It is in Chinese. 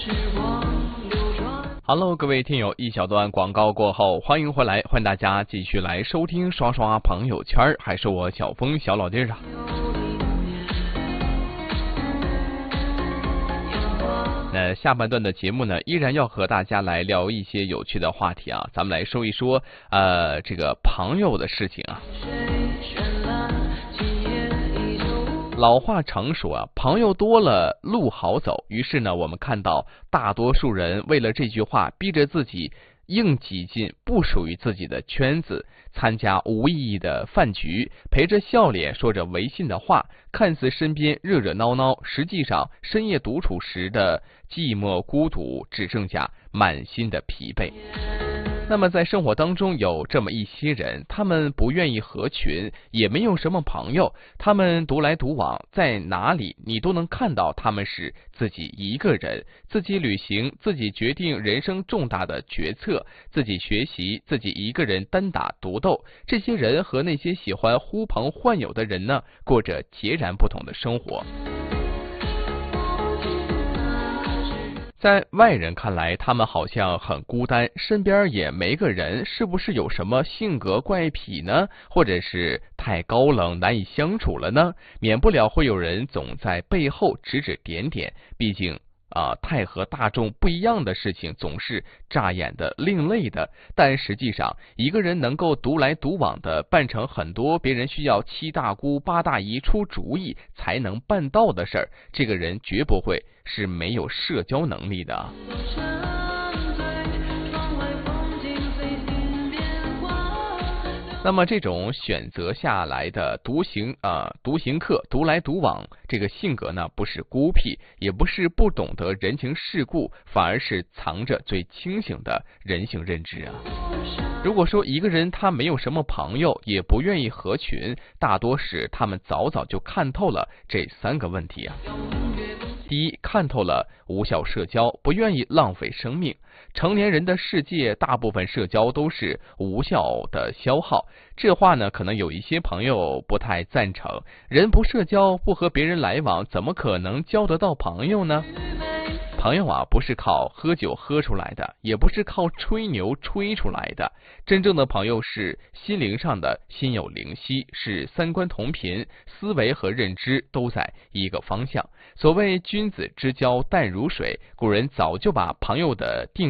Hello， 各位听友，一小段广告过后，欢迎回来，欢迎大家继续来收听刷刷朋友圈，还是我小峰小老弟儿啊。那下半段的节目呢，依然要和大家来聊一些有趣的话题啊，咱们来说一说这个朋友的事情啊。老话常说啊，朋友多了路好走。于是呢，我们看到大多数人为了这句话，逼着自己硬挤进不属于自己的圈子，参加无意义的饭局，陪着笑脸说着违信的话，看似身边热热闹闹，实际上深夜独处时的寂寞孤独，只剩下满心的疲惫。那么在生活当中有这么一些人，他们不愿意合群，也没有什么朋友，他们独来独往，在哪里你都能看到他们是自己一个人，自己旅行，自己决定人生重大的决策，自己学习，自己一个人单打独斗。这些人和那些喜欢呼朋唤友的人呢，过着截然不同的生活。在外人看来，他们好像很孤单，身边也没个人，是不是有什么性格怪癖呢？或者是太高冷难以相处了呢？免不了会有人总在背后指指点点，毕竟太和大众不一样的事情总是乍眼的另类的，但实际上一个人能够独来独往的办成很多别人需要七大姑八大姨出主意才能办到的事儿，这个人绝不会是没有社交能力的。那么这种选择下来的独行客，独来独往，这个性格呢，不是孤僻，也不是不懂得人情世故，反而是藏着最清醒的人性认知啊。如果说一个人他没有什么朋友，也不愿意合群，大多是他们早早就看透了这三个问题啊。第一，看透了无效社交，不愿意浪费生命。成年人的世界，大部分社交都是无效的消耗。这话呢，可能有一些朋友不太赞成。人不社交，不和别人来往，怎么可能交得到朋友呢？朋友啊，不是靠喝酒喝出来的，也不是靠吹牛吹出来的。真正的朋友是心灵上的心有灵犀，是三观同频，思维和认知都在一个方向。所谓君子之交淡如水，古人早就把朋友的定